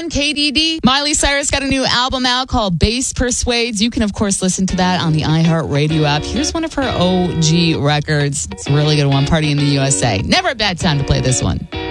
on KDD. Miley Cyrus got a new album out called Bass Persuades. You can, of course, listen to that on the iHeartRadio app. Here's one of her OG records. It's a really good one, Party in the USA. Never a bad time to play this one.